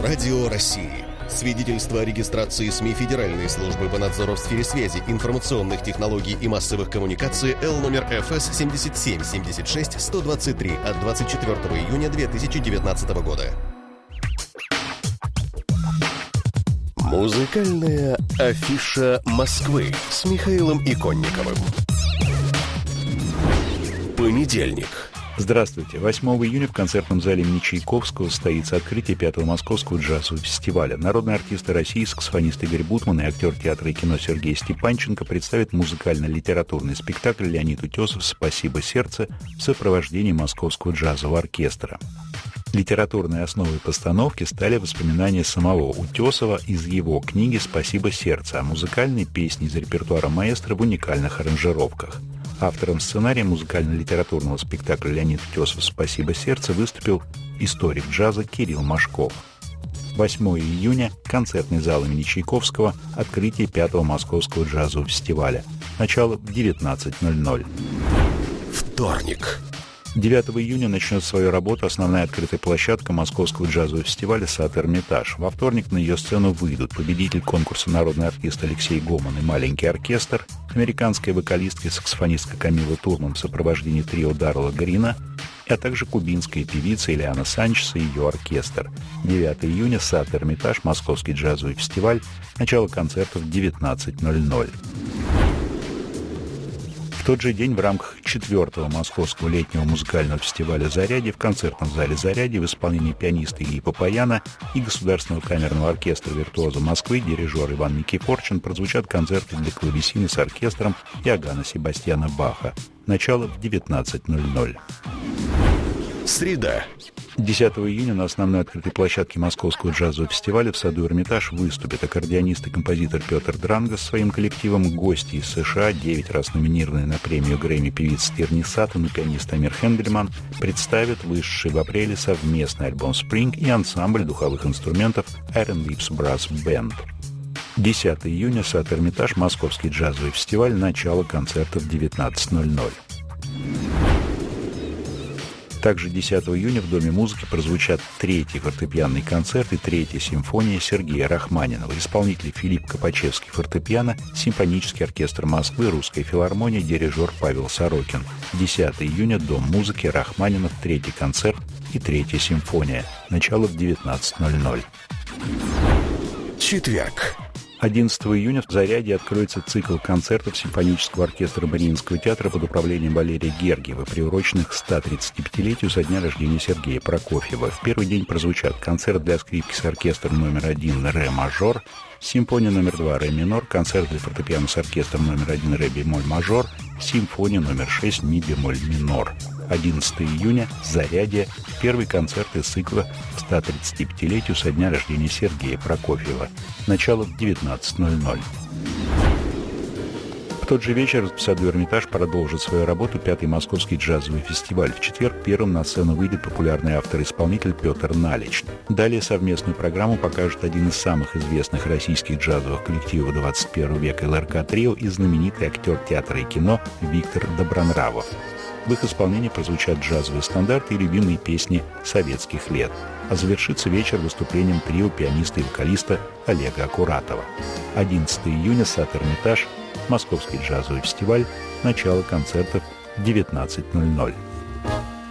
Радио России. Свидетельство о регистрации СМИ Федеральной службы по надзору в сфере связи, информационных технологий и массовых коммуникаций Л номер ФС 77-76-123 от 24 июня 2019 года. Музыкальная афиша Москвы с Михаилом Иконниковым. Понедельник. Здравствуйте. 8 июня в концертном зале имени Чайковского состоится открытие 5-го Московского джазового фестиваля. Народные артисты России, саксофонист Игорь Бутман и актер театра и кино Сергей Степанченко представят музыкально-литературный спектакль «Леонид Утесов. Спасибо, сердце» в сопровождении Московского джазового оркестра. Литературной основой постановки стали воспоминания самого Утесова из его книги «Спасибо, сердце», а музыкальные песни из репертуара маэстро в уникальных аранжировках. Автором сценария музыкально-литературного спектакля «Леонид Утесов. Спасибо, сердце» выступил историк джаза Кирилл Машков. 8 июня – концертный зал имени Чайковского, открытие 5-го Московского джазового фестиваля. Начало в 19:00. Вторник. 9 июня начнет свою работу основная открытая площадка Московского джазового фестиваля «Сад Эрмитаж». Во вторник на ее сцену выйдут победитель конкурса «Народный артист» Алексей Гоман и «Маленький оркестр», американская вокалистка и саксофонистка Камила Турман в сопровождении трио Даррелла Грина, а также кубинская певица Ильяна Санчес и ее оркестр. 9 июня «Сад Эрмитаж», Московский джазовый фестиваль, начало концертов в 19:00. В тот же день в рамках 4-го Московского летнего музыкального фестиваля «Зарядье» в концертном зале «Зарядье» в исполнении пианиста Ильи Папаяна и Государственного камерного оркестра «Виртуоза Москвы» дирижер Иван Никифорчин прозвучат концерты для клавесина с оркестром Иоганна Себастьяна Баха. Начало в 19:00. Среда. 10 июня на основной открытой площадке Московского джазового фестиваля в саду Эрмитаж выступит аккордеонист и композитор Петр Дранга со своим коллективом, гости из США, 9 раз номинированные на премию Грэмми певица Тирни Саттон и пианист Амир Хендельман, представят вышедший в апреле совместный альбом «Spring» и ансамбль духовых инструментов Iron Lips Brass Band. 10 июня сад Эрмитаж, Московский джазовый фестиваль, начало концерта в 19:00. Также 10 июня в Доме музыки прозвучат 3-й фортепианный концерт и 3-я симфония Сергея Рахманинова. Исполнители Филипп Копачевский фортепиано, Симфонический оркестр Москвы, Русская филармония, дирижер Павел Сорокин. 10 июня Дом музыки, Рахманинов, 3-й концерт и 3-я симфония. Начало в 19:00. Четверг. 11 июня в «Зарядье» откроется цикл концертов Симфонического оркестра Мариинского театра под управлением Валерия Гергиева, приуроченных к 135-летию со дня рождения Сергея Прокофьева. В первый день прозвучат концерт для скрипки с оркестром номер 1 «Ре мажор», симфония номер 2 «Ре минор», концерт для фортепиано с оркестром номер 1 «Ре бемоль мажор», симфония номер 6 «Ми бемоль минор». 11 июня «Зарядье» – первый концерт из цикла к 135-летию со дня рождения Сергея Прокофьева. Начало в 19:00. В тот же вечер в саду Эрмитаж продолжит свою работу 5-й Московский джазовый фестиваль. В четверг первым на сцену выйдет популярный автор-исполнитель Петр Налич. Далее совместную программу покажет один из самых известных российских джазовых коллективов 21 века ЛРК «Трио» и знаменитый актер театра и кино Виктор Добронравов. В их исполнении прозвучат джазовые стандарты и любимые песни советских лет. А завершится вечер выступлением трио пианиста и вокалиста Олега Акуратова. 11 июня, сад Эрмитаж, Московский джазовый фестиваль, начало концертов в 19:00.